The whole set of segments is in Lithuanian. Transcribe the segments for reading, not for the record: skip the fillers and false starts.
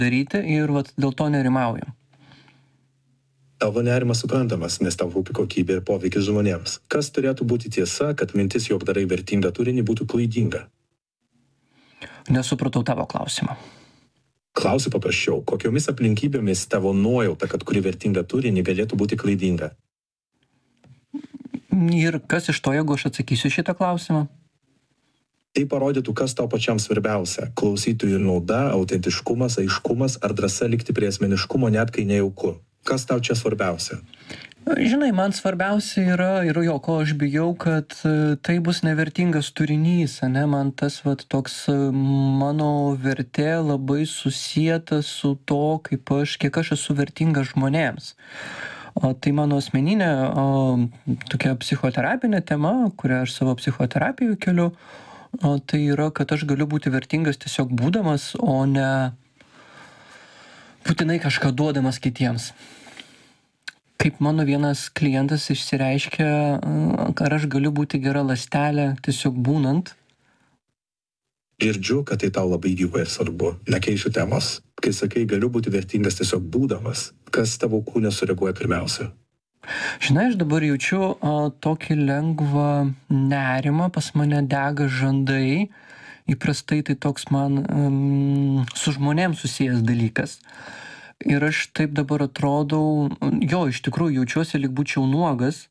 daryti ir vat dėl to nerimauju. Tavo nerimas suprantamas, nes tau rūpi kokybė ir poveikis žmonėms. Kas turėtų būti tiesa, kad mintis, jog darai vertingą turinį, būtų klaidinga? Nesupratau tavo klausimą. Klausiu paprasčiau, kokiomis aplinkybėmis tavo nuojauta, kad kuri vertingą turinį, galėtų būti klaidinga? Ir kas iš to, jeigu aš atsakysiu šitą klausimą? Tai parodytų, kas tau pačiam svarbiausia. Klausytojų nauda, autentiškumas, aiškumas ar drąsa likti prie asmeniškumo, net kai nejauku. Kas tau čia svarbiausia? Žinai, man svarbiausia yra jo, ko aš bijau, kad tai bus nevertingas turinys, ne? Man tas toks mano vertė labai susieta su to, kiek aš esu vertingas žmonėms. Tai mano asmeninė tokia psichoterapinė tema, kurią aš savo psichoterapijoje keliu, tai yra, kad aš galiu būti vertingas tiesiog būdamas, o ne būtinai kažką duodamas kitiems. Kaip mano vienas klientas išsireiškia, ar aš galiu būti gera ląstelė tiesiog būnant. Girdžiu, kad tai tau labai gyvai ir svarbu. Nekeičiu temos. Kai sakai, galiu būti vertingas tiesiog būdamas, kas tavo kūne sureaguoja pirmiausia? Žinai, aš dabar jaučiu tokį lengvą nerimą, pas mane dega žandai. Įprastai tai toks man su žmonėms susijęs dalykas. Ir aš taip dabar atrodau, iš tikrųjų jaučiuosi, lyg būčiau nuogas.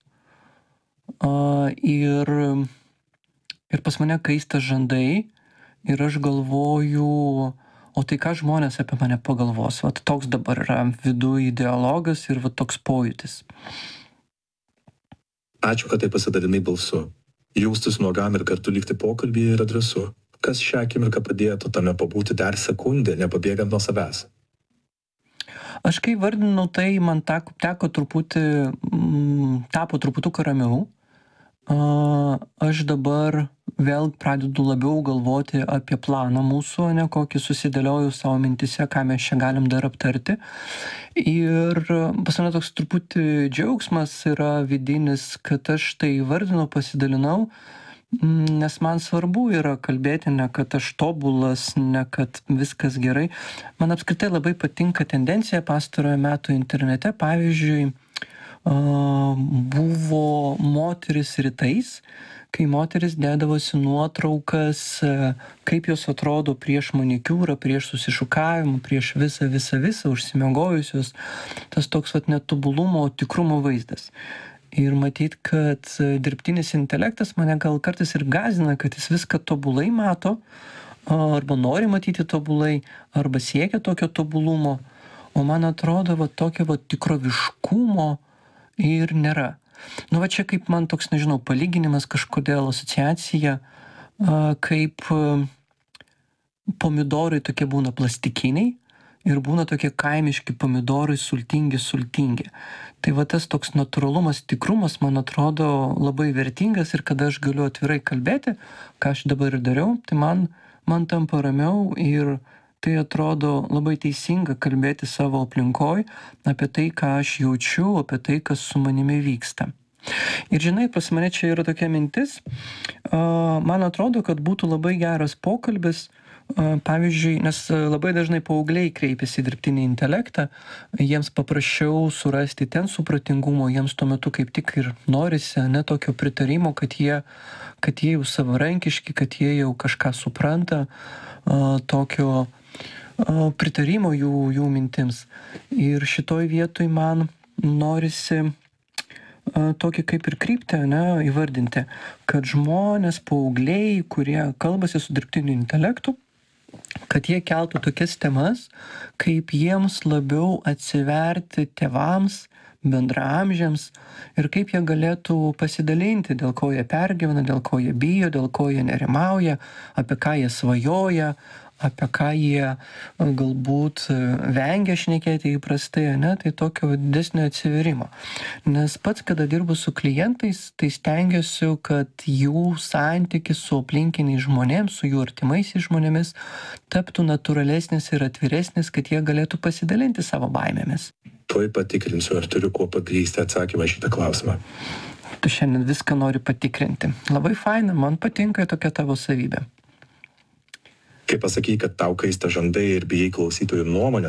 Ir pas mane kaista žandai. Ir aš galvoju, o tai ką žmonės apie mane pagalvos. Toks dabar yra viduj dialogas ir toks pojūtis. Ačiū, kad tai pasidalinai balsu. Jaustis nuogam ir kartu likti pokalbyje yra drąsu. Kas šią akimirką padėtų tame pabūti dar sekundę, nepabėgant nuo savęs? Aš kai vardinau tai, man tapo truputuką ramiau. Aš dabar vėl pradedu labiau galvoti apie planą mūsų, kokį susidėlioju savo mintise, ką mes čia galim dar aptarti. Ir pas mane toks truputį džiaugsmas yra vidinis, kad aš tai vardinu, pasidalinau, nes man svarbu yra kalbėti, ne kad aš tobulas, ne kad viskas gerai. Man apskritai labai patinka tendencija pastarojo metų internete. Pavyzdžiui, buvo moteris rytais, kai moteris dėdavosi nuotraukas, kaip jos atrodo prieš manikiūrą, prieš susišukavimą, prieš visą užsimiegojusios. Tas toks netobulumo, tikrumo vaizdas. Ir matyt, kad dirbtinis intelektas mane gal kartais ir gąsdina, kad jis viską tobulai mato, arba nori matyti tobulai, arba siekia tokio tobulumo. O man atrodo, tokio tikroviškumo ir nėra. Čia kaip man toks, nežinau, palyginimas, kažkodėl asociacija, kaip pomidorai tokie būna plastikiniai ir būna tokie kaimiški pomidorai sultingi. Tai tas toks natūralumas, tikrumas, man atrodo labai vertingas ir kada aš galiu atvirai kalbėti, ką aš dabar ir dariau, tai man tampa ramiau ir tai atrodo labai teisinga kalbėti savo aplinkoj apie tai, ką aš jaučiu, apie tai, kas su manimi vyksta. Ir žinai, pas mane čia yra tokia mintis, man atrodo, kad būtų labai geras pokalbis, pavyzdžiui, nes labai dažnai paaugliai kreipiasi į dirbtinį intelektą, jiems paprasčiau surasti ten supratingumo, jiems tuo metu kaip tik ir norisi, tokio pritarimo, kad jie jau savarankiški, kad jie jau kažką supranta, tokio pritarimo jų mintims. Ir šitoj vietoj man norisi tokį kaip ir kryptį įvardinti, kad žmonės, paaugliai, kurie kalbasi su dirbtiniu intelektu, kad jie keltų tokias temas, kaip jiems labiau atsiverti tėvams, bendraamžiams ir kaip jie galėtų pasidalinti, dėl ko jie pergyvena, dėl ko jie bijo, dėl ko jie nerimauja, apie ką jie svajoja, apie ką jie galbūt vengia šnekėti įprastai, tai tokio didesnio atsiverimo. Nes pats, kada dirbu su klientais, tai stengiuosi, kad jų santykis su aplinkiniais žmonėms, su jų artimaisiais žmonėmis taptų natūralesnis ir atviresnis, kad jie galėtų pasidalinti savo baimėmis. Tuoj patikrinsiu, ar turiu kuo pagrįsti atsakymą šitą klausimą. Tu šiandien viską nori patikrinti. Labai faina, man patinka tokia tavo savybė. Kai pasakei, kad tau kaista žandai ir bijai klausytojų nuomonę,